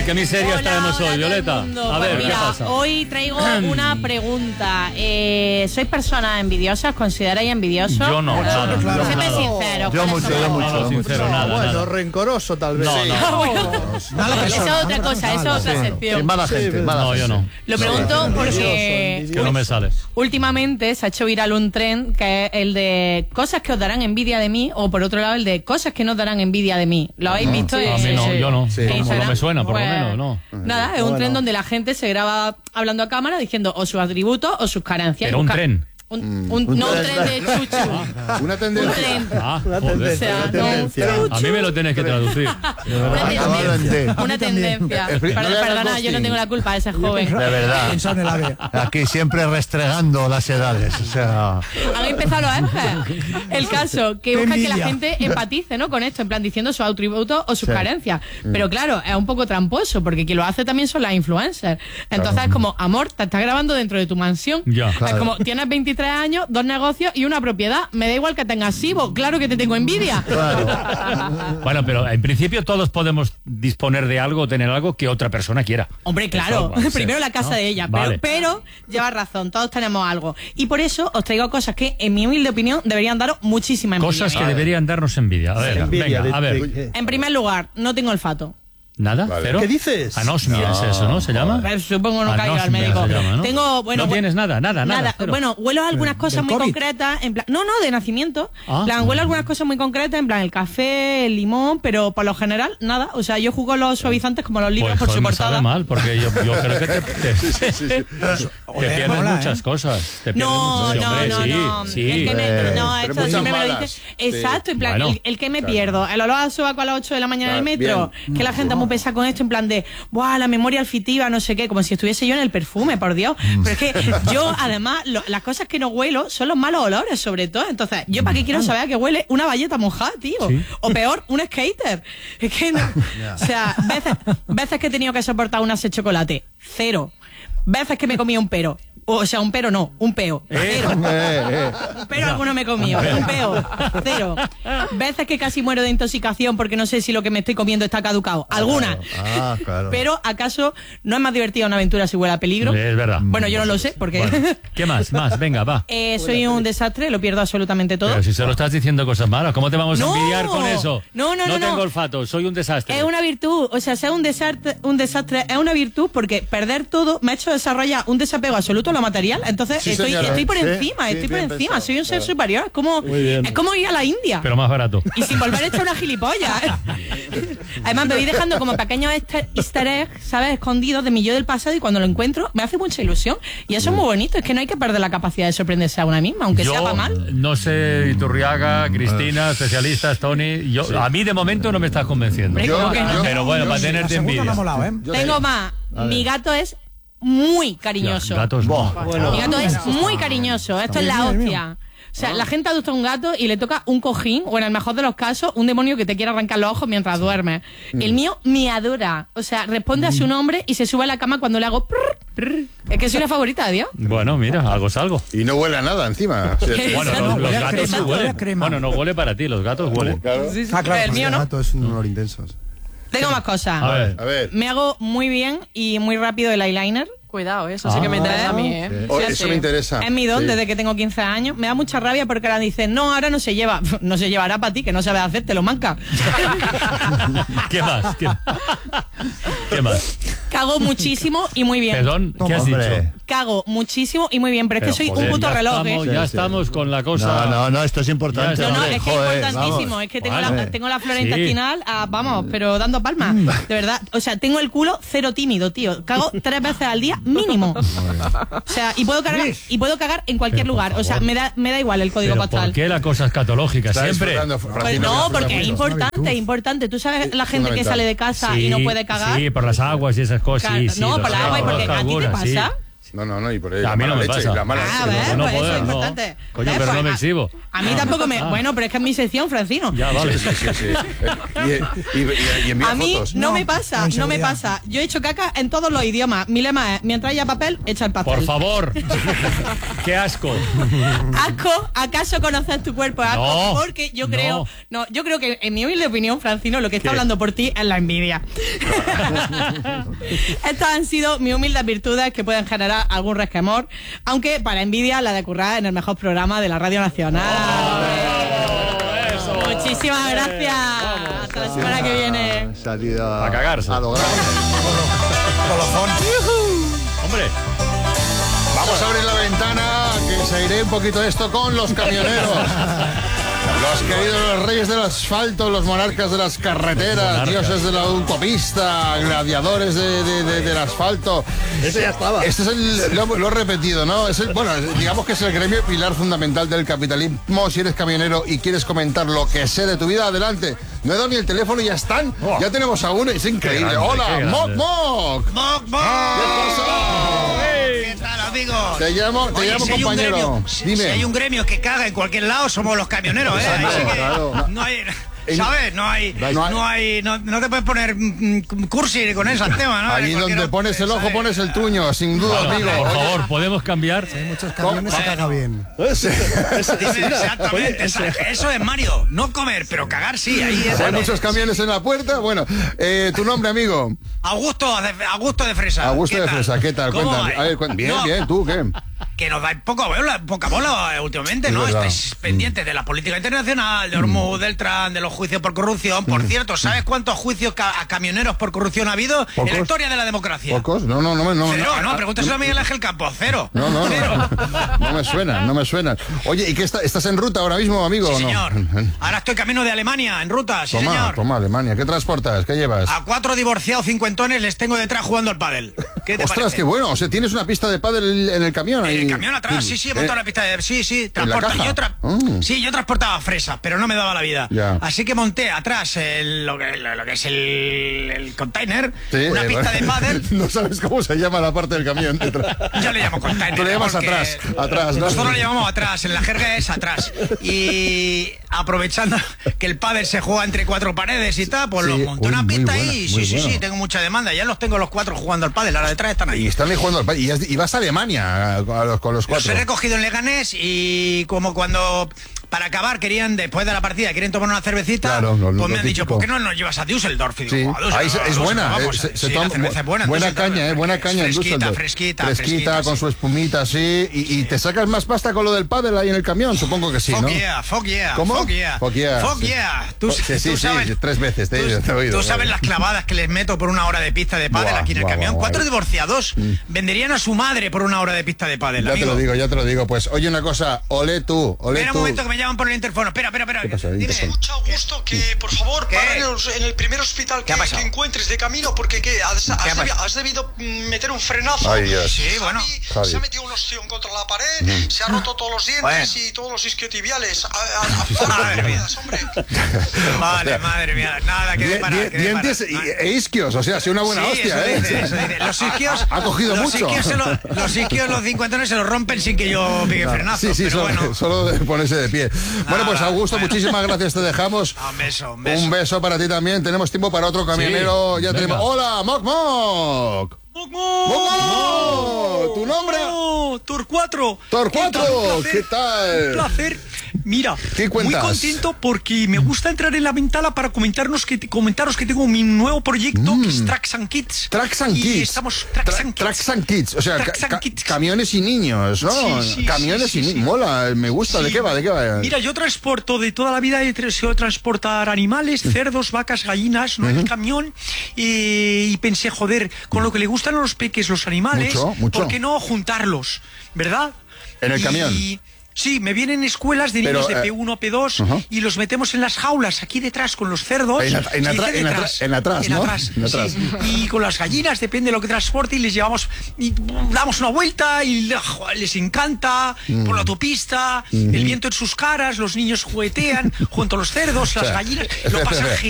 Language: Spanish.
ver, ¿qué miserias traemos hoy, Violeta? A ver, Mira, ¿qué pasa? hoy traigo una pregunta. ¿Sois personas envidiosas? ¿Consideráis envidiosos? Yo no, claro. Séme sinceros. Yo mucho, yo mucho. No, sincero, nada, Bueno, nada. rencoroso tal vez. Eso es otra cosa, eso es otra sección. Sí, mala gente, mala No, gente. yo no. Lo pregunto porque Que no me sale. últimamente se ha hecho viral un trend que es el de cosas que os darán envidia de mí, o por otro lado el de cosas que no os darán envidia de mí. ¿Lo habéis visto? A mí no, yo no. Sí. No, Instagram. no me suena, por lo Pues, menos, no. Nada, es un tren donde la gente se graba hablando a cámara diciendo o sus atributos o sus carencias. Pero un tren. No un tren de chuchu. Una Un tendencia. tren. Ah, Una joder. tendencia, O sea, una no, tendencia. A mí me lo tienes que traducir. Una tendencia. Perdona, yo no tengo la culpa de ese joven. De verdad. Pensado en el ave. Aquí siempre restregando las edades. O sea. Han empezado los Fs. El caso, que Qué busca que la envidia. gente empatice, ¿no? Con esto, en plan diciendo sus atributos o sus carencias. Pero claro, es un poco tramposo, porque quien lo hace también son las influencers. Entonces es como, amor, te estás grabando dentro de tu mansión. Ya. Es como, tienes 23 años, 2 negocios y una propiedad. Me da igual que tengas SIBO, claro que te tengo envidia. Bueno, pero en principio todos podemos disponer de algo o tener algo que otra persona quiera. Hombre, claro, Eso puede ser, primero la casa ¿no? de ella, Vale. pero lleva razón, todos tenemos algo. Y por eso os traigo cosas que, en mi humilde opinión, deberían daros muchísima envidia. Cosas que deberían darnos envidia. A ver, Envidia, venga, a ver. En primer lugar, no tengo olfato. ¿Nada? Vale. ¿Cero? ¿Qué dices? Anosmia es eso, ¿no? ¿Se llama? Supongo no caigo al Anosmia médico. se llama, ¿no? Tengo, bueno, No tienes nada. Cero. Bueno, huelo a algunas cosas ¿Del muy COVID? concretas, en plan, no, de nacimiento. Ah. En plan, huelo a algunas cosas muy concretas, en plan el café, el limón, pero por lo general, nada. O sea, yo juego los suavizantes como los libros Pues por su joder, me sabe portada. mal, porque yo creo que te pierdes mola. muchas cosas. Te pierdes No, muchas- no, hombre, no, sí, no. sí. El que me, no, pero esto muchas siempre me lo malas. dice. Exacto, en plan, Bueno. el que me pierdo. El olor a sobaco a las 8 de la mañana en el Claro, metro. Que la gente muy pesa con esto, en plan de, ¡buah, la memoria olfativa, no sé qué! Como si estuviese yo en el perfume, por Dios. Pero es que yo, además, las cosas que no huelo son los malos olores, sobre todo. Entonces, ¿yo para qué quiero saber a qué huele una valleta mojada, tío? O peor, un skater. Es que no. O sea, veces que he tenido que soportar un ase de chocolate, cero. Veces que me comí un pero. O sea, un pero no, un peo. Cero. Un pero alguno me he comido. Un peo. Cero. Veces que casi muero de intoxicación porque no sé si lo que me estoy comiendo está caducado. Alguna. Ah, claro. Pero, ¿acaso no es más divertida una aventura si huele a peligro? Es verdad. Bueno, yo no lo sé porque Bueno, ¿qué más? Venga, va. soy un desastre, lo pierdo absolutamente todo. Pero si solo estás diciendo cosas malas, ¿cómo te vamos a No. envidiar con eso? No. No tengo olfato, soy un desastre. Es una virtud, o sea, ser un desastre es una virtud porque perder todo me ha hecho desarrollar un desapego absoluto a lo material. Entonces Sí, estoy señora. por Sí, encima, sí, estoy por bien encima, pensado, soy un ser claro. superior. Es como ir a la India. Pero más barato. Y sin volver a echar una gilipollas. Además, me voy dejando como pequeños easter eggs, ¿sabes? Escondidos de mi yo del pasado y cuando lo encuentro me hace mucha ilusión. Y eso es muy bonito, es que no hay que perder la capacidad de sorprenderse a una misma, aunque sea para mal. No sé, Iturriaga, Cristina, especialistas, Tony. A mí de momento no me estás convenciendo. Hombre, ¿cómo que no? Pero bueno, para La tenerte segunda me envidia. ha molado, ¿eh? Tengo más. Mi gato es muy cariñoso. Gatos no. Mi gato es muy cariñoso. Esto es la Dios mío. hostia. O sea, la gente adopta un gato y le toca un cojín, o en el mejor de los casos, un demonio que te quiere arrancar los ojos mientras duermes. El mío me adora. O sea, responde a su nombre y se sube a la cama cuando le hago prr, prr. Es que soy la favorita de Dios. Bueno, mira, algo es algo. Y no huele a nada encima. Sí, sí. Bueno, Exacto. los Huele a gatos sí crema, huele a huelen. crema. Bueno, no huele para ti, los gatos huelen. Claro. Ah, claro, el mío no. gato es un olor intenso. Tengo más cosas. A ver. A ver. Me hago muy bien y muy rápido el eyeliner. Cuidado, eso sí que me interesa a mí, ¿eh? Oh, Sí, eso sí. me interesa. Es mi don Sí. desde que tengo 15 años. Me da mucha rabia porque ahora dicen, no, ahora no se lleva. No se llevará para ti, que no sabes hacer, te lo manca. ¿Qué más? ¿Qué más? Cago muchísimo y muy bien. Perdón, ¿qué has Hombre. dicho? Cago muchísimo y muy bien, pero es que soy joder, un puto ya reloj, estamos, ¿eh? Ya estamos con la cosa. No, esto es importante. Ya No, está. es que Joder, es importantísimo. vamos. Es que tengo, Vale. tengo la flora Sí. intestinal, vamos, pero dando palmas. De verdad. O sea, tengo el culo cero tímido, tío. Cago 3 veces al día mínimo. O sea, y puedo cagar en cualquier lugar. O sea, me da igual el código ¿Pero postal. por qué la cosa escatológica? Está Siempre. disfrutando, Pues Francino, no, disfruta porque es mucho. importante. Tú sabes la gente que fundamental. sale de casa y no puede cagar. Sí, por las aguas y esas cosas. Claro, Sí, sí, no, lo por las sé, aguas, por porque los ¿a ti te carburas, pasa? Sí. No, y por ahí A mí no me leche, pasa. la mala Ah, leche, ¿ves? ¿no? No Pues eso poder, es no. importante. Coño, ¿Ves? pero Pues no me exhibo. A mí tampoco me... Bueno, pero es que es mi sección, Francino. Ya, vale. Sí. Y envía A mí fotos. no me pasa, no me pasa. Yo he hecho caca en todos los idiomas. Mi lema es, mientras haya papel, echa el pastel. Por favor. Qué asco. ¿Asco? ¿Acaso conoces tu cuerpo? ¿Asco? No, Porque yo creo... No, yo creo que en mi humilde opinión, Francino, lo que está ¿Qué? hablando por ti es la envidia. Estas han sido mis humildes virtudes que pueden generar algún resquemor, aunque para envidia la de currar en el mejor programa de la Radio Nacional. Muchísimas gracias. Hasta la semana que viene. Salida A cagarse. a lo grande. Colofón. Hombre. Vamos a abrir la ventana, que se iré un poquito esto con los camioneros. Los queridos reyes del asfalto, los monarcas de las carreteras, dioses de la autopista, gladiadores del asfalto. Ese ya estaba. Este es lo he repetido, ¿no? Digamos que es el gremio pilar fundamental del capitalismo. Si eres camionero y quieres comentar lo que sé de tu vida, adelante. No he dado ni el teléfono y ya están. Oh. Ya tenemos a uno, es increíble. Qué grande, Hola, qué Moc grande. Moc. ¡Moc, Moc! ¿Qué pasa? ¿Qué tal, amigos? Te llamo Oye, si hay un compañero. gremio, Dime. Si hay un gremio que caga en cualquier lado, somos los camioneros, ¿eh? Claro, Así que claro. no hay... ¿Sabes? No te puedes poner cursi con ese tema, ¿no? Allí donde pones el ojo, pones el tuño, sin duda, amigo. Por favor, ¿podemos cambiar? Muchos camiones se caga bien. Exactamente, eso es Mario. No comer, pero cagar sí. Ahí es Hay muchos camiones en la puerta. Bueno, tu nombre, amigo. Augusto de Fresa. Augusto ¿Qué de tal? Fresa, ¿qué tal? ¿Cómo Cuéntame. va? A ver, bien, No, bien, ¿tú qué? Que nos da poca bola últimamente, Es ¿no? verdad. Estáis pendientes de la política internacional, de Hormuz, del Trump, de los juicios por corrupción. Por cierto, ¿sabes cuántos juicios a camioneros por corrupción ha habido en ¿Pocos? la historia de la democracia? ¿Pocos? No. Cero, no, pregúntaselo a Miguel Ángel Campos, cero. No. Cero. No me suena. Oye, ¿y qué estás en ruta ahora mismo, amigo? Sí, o no? señor. Ahora estoy camino de Alemania, en ruta, sí, señor. Toma, Alemania. ¿Qué transportas? ¿Qué llevas? A 4 divorciados cincuentones les tengo detrás jugando al pádel. ¿Qué te Ostras, parece? qué bueno. O sea, tienes una pista de pádel en el camión. En ahí. el camión atrás, sí, he montado la pista de... Sí, transporta. caja? Sí, yo transportaba fresas, pero no me daba la vida. Ya. Así que monté atrás lo que es el container, Sí, una pista de pádel. No sabes cómo se llama la parte del camión. Yo le llamo container. Tú le llamas porque atrás, ¿no? Nosotros le llamamos atrás, en la jerga es atrás. Y aprovechando que el pádel se juega entre 4 paredes y tal, pues Sí, los monté una muy pista buena, ahí. muy Sí, buena. tengo mucha demanda. Ya los tengo los 4 jugando al pádel, ahora detrás están ahí. Y están ahí jugando al pádel. Y vas a Alemania con los Los cuatro. he recogido en Leganés y como cuando para acabar querían, después de la partida, quieren tomar una cervecita, Claro, pues me han dicho, típico. ¿por qué no nos llevas a Düsseldorf? Y digo, Sí. "A Düsseldorf, Ahí es Düsseldorf, buena, vamos, se sí, toma la cerveza es buena. en buena Düsseldorf, caña, buena caña en fresquita, Düsseldorf. fresquita, con sí. su espumita, sí. Y te sacas más pasta con lo del pádel ahí en el camión, supongo que sí, ¿no? Fuck yeah. ¿Cómo? Fuck yeah. Fuck yeah, Fuck sí. yeah. Tú Sí, sabes, 3 veces te he oído. tú sabes las clavadas que les meto por una hora de pista de pádel Buah, aquí en el buah, camión. buah, 4 buah. divorciados venderían a su madre por una hora de pista de pádel, Ya te amigo. lo digo. Pues oye una cosa, olé tú. Espera un momento que me llaman por el interfono. Espera. ¿Qué pasa? Dime. Escucha, Augusto, que por favor ¿Qué? para en el primer hospital ¿Qué ha pasado? que encuentres de camino, porque ha pasado? has debido meter un frenazo. Ay, Dios. Sí, bueno. Javi. Se ha metido un ostión contra la pared, se ha roto todos los dientes Bueno. y todos los isquiotibiales. Madre mía. Hombre. Madre mía. Nada, que parar. Dientes e isquios, o sea, ha sido una buena Sí, hostia, eso ¿eh? dice. Los isquios... Ha cogido los mucho. Los isquios, los cincuentones se los rompen sin que yo pique frenazo. Sí, pero bueno. solo de ponerse de pie. Bueno, pues Augusto, bueno. muchísimas gracias, te dejamos. Un beso. Un beso para ti también. Tenemos tiempo para otro camionero. Sí, Ya venga. tenemos. ¡Hola, Moc Moc! ¡Moc! ¿Tu nombre? Torcuatro. Torcuatro, ¿Qué ¿qué tal? Un tal? placer. Mira, ¿Qué muy cuentas? contento porque me gusta entrar en la ventana para comentaros que tengo mi nuevo proyecto que es Tracks and Kids. Tracks and y Kids. estamos Tracks and Kids. Tracks and Kids. O sea, Tracks and Kids. camiones y niños, ¿no? Sí, Camiones sí, y sí, niños. sí. Mola, me gusta. ¿De Sí. qué va? Mira, yo transporto de toda la vida, he sido transportar animales, cerdos, vacas, gallinas, ¿no? En el camión. Y pensé, joder, con lo que le gustan a los peques los animales, Mucho. ¿por qué no juntarlos? ¿Verdad? ¿En el camión? Sí, me vienen escuelas de niños Pero, de P1, P2 y los metemos en las jaulas aquí detrás con los cerdos. En Sí, atrás, ¿no? atrás, En atrás. sí. Y con las gallinas, depende de lo que transporte, y les llevamos y damos una vuelta y les encanta por la autopista, el viento en sus caras, los niños juguetean junto a los cerdos, las gallinas, lo pasan